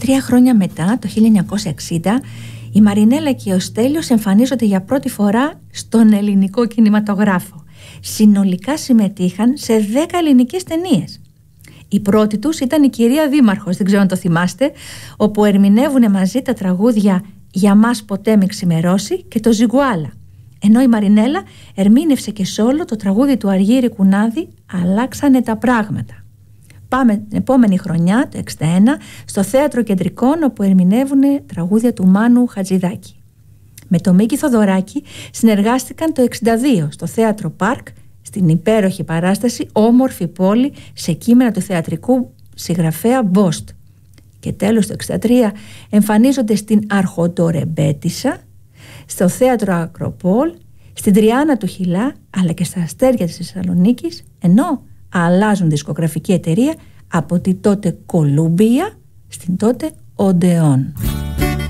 3 χρόνια μετά, το 1960, η Μαρινέλα και ο Στέλιος εμφανίζονται για πρώτη φορά στον ελληνικό κινηματογράφο. Συνολικά συμμετείχαν σε 10 ελληνικές ταινίες. Η πρώτη τους ήταν η Κυρία Δήμαρχος, δεν ξέρω αν το θυμάστε, όπου ερμηνεύουν μαζί τα τραγούδια «Για μας ποτέ με ξημερώσει» και το «Ζιγουάλα». Ενώ η Μαρινέλα ερμήνευσε και σόλο το τραγούδι του Αργύρη Κουνάδη «Αλλάξανε τα πράγματα». Πάμε την επόμενη χρονιά, το 1961, στο Θέατρο Κεντρικών, όπου ερμηνεύουν τραγούδια του Μάνου Χατζηδάκη. Με τον Μίκη Θοδωράκη συνεργάστηκαν το 1962 στο Θέατρο Πάρκ, στην υπέροχη παράσταση «Όμορφη πόλη» σε κείμενα του θεατρικού συγγραφέα Μπόστ. Και τέλος το 1963 εμφανίζονται στην Αρχοντορεμπέτισσα, στο Θέατρο Ακροπόλ, στην Τριάννα του Χιλά, αλλά και στα Αστέρια της Θεσσαλονίκης, ενώ αλλάζουν δισκογραφική εταιρεία από τη τότε Κολούμπια στην τότε Οντεόν.